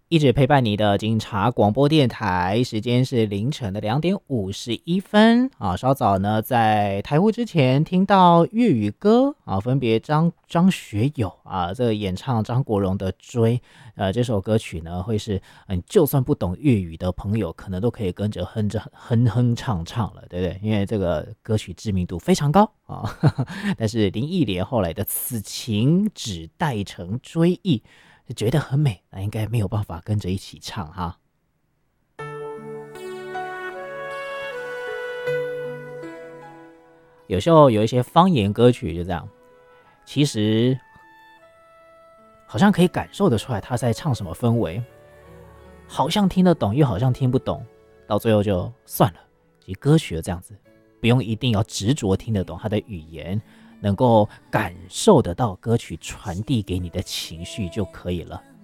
一直陪伴你的警察广播电台，时间是凌晨的2:51啊。稍早呢，在台呼之前听到粤语歌啊，分别张学友啊，这个演唱张国荣的《追》，这首歌曲呢，会是就算不懂粤语的朋友，可能都可以跟着哼唱了，对不对？因为这个歌曲知名度非常高啊。但是林忆莲后来的此情只待成追忆，觉得很美，那应该没有办法跟着一起唱哈。有时候有一些方言歌曲就这样，其实好像可以感受得出来他在唱什么氛围，好像听得懂又好像听不懂，到最后就算了。其实歌曲就这样子，不用一定要执着听得懂他的语言，能够感受得到歌曲传递给你的情绪就可以了。